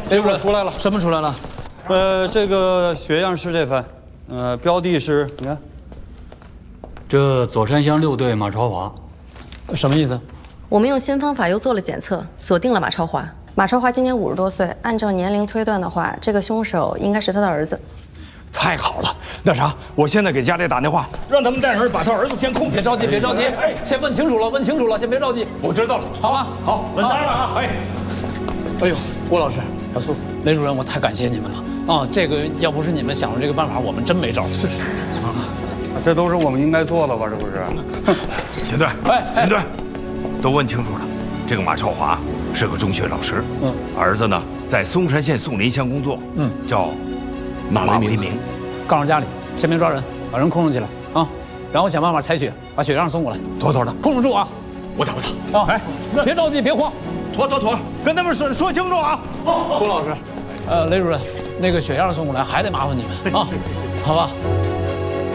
结果出来了。 什么出来了？ 这个血样是这份，标的是你看， 这左山乡6队马超华， 什么意思？ 我们用新方法又做了检测，锁定了马超华。马超华今年50多岁，按照年龄推断的话，这个凶手应该是他的儿子。 太好了，那啥，我现在给家里打电话，让他们带人把他儿子先控制。 别着急，别着急，先问清楚了，问清楚了，先别着急。 我知道了， 好吧？ 好，稳当了啊！ 哎呦，郭老师、小苏、雷主任，我太感谢你们了啊！这个要不是你们想的这个办法，我们真没招。是啊， 这都是我们应该做的吧？这不是？ 秦队，秦队，都问清楚了，这个马超华是个中学老师，儿子呢在松山县宋林乡工作，叫马为民。 告诉家里，先别抓人，把人控制起来啊，然后想办法采血，把血样送过来， 妥妥的， 控制住啊！ 我打。 啊，哎，别着急，别慌， 妥， 跟他们说清楚啊！ 郭老师，雷主任，那个血样送过来还得麻烦你们啊，好吧？